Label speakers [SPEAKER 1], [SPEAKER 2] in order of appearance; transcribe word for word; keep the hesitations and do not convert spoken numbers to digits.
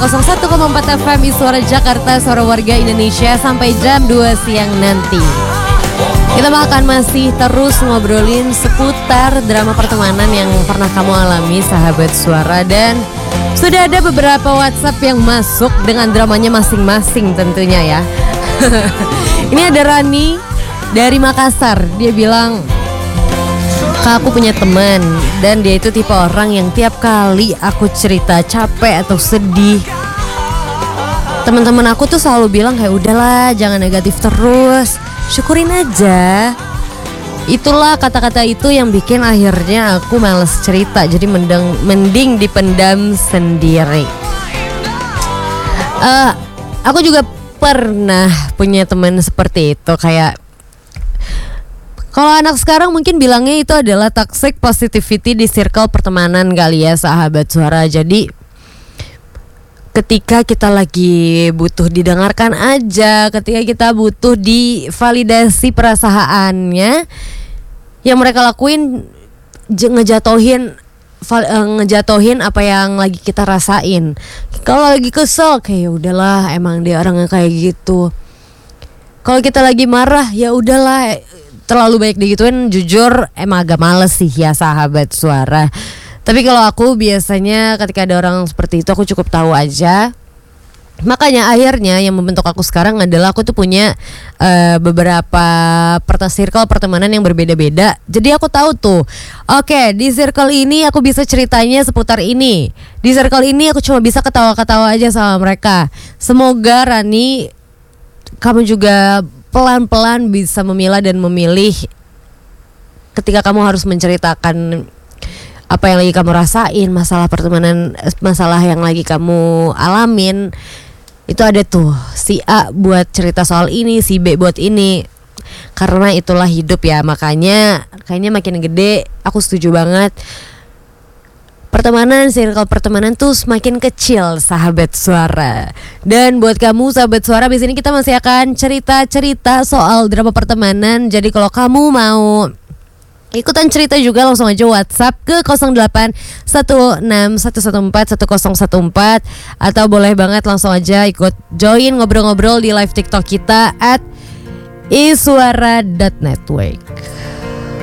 [SPEAKER 1] nol satu koma empat F M Suara Jakarta, suara warga Indonesia sampai jam dua siang nanti. Kita akan masih terus ngobrolin seputar drama pertemanan yang pernah kamu alami, sahabat suara. Dan sudah ada beberapa WhatsApp yang masuk dengan dramanya masing-masing tentunya ya. Ini ada Rani dari Makassar. Dia bilang, Kak, aku punya teman dan dia itu tipe orang yang tiap kali aku cerita capek atau sedih, teman-teman aku tuh selalu bilang kayak udahlah, jangan negatif terus, syukurin aja. Itulah kata-kata itu yang bikin akhirnya aku males cerita, jadi mending, mending dipendam sendiri. Uh, aku juga pernah punya teman seperti itu. Kayak kalau anak sekarang mungkin bilangnya itu adalah toxic positivity di circle pertemanan kali ya, sahabat suara. Jadi ketika kita lagi butuh didengarkan aja, ketika kita butuh divalidasi perasaannya, yang mereka lakuin ngejatohin ngejatohin apa yang lagi kita rasain. Kalau lagi kesel kayak udahlah, emang dia orangnya kayak gitu. Kalau kita lagi marah ya udahlah, terlalu banyak digituin. Jujur emang agak males sih ya, sahabat suara. Tapi kalau aku biasanya ketika ada orang seperti itu aku cukup tahu aja. Makanya akhirnya yang membentuk aku sekarang adalah aku tuh punya uh, beberapa perta circle pertemanan yang berbeda-beda. Jadi aku tahu tuh, oke, okay, di circle ini aku bisa ceritanya seputar ini, di circle ini aku cuma bisa ketawa-ketawa aja sama mereka. Semoga Rani, kamu juga pelan-pelan bisa memilah dan memilih ketika kamu harus menceritakan apa yang lagi kamu rasain, masalah pertemanan, masalah yang lagi kamu alamin. Itu ada tuh si A buat cerita soal ini, si B buat ini. Karena itulah hidup ya. Makanya kayaknya makin gede aku setuju banget, pertemanan, circle pertemanan tuh semakin kecil, sahabat suara. Dan buat kamu sahabat suara, di sini kita masih akan cerita-cerita soal drama pertemanan. Jadi kalau kamu mau ikutan cerita juga langsung aja WhatsApp ke nol delapan satu enam satu satu empat satu nol satu empat, atau boleh banget langsung aja ikut join ngobrol-ngobrol di live TikTok kita at isuara dot network.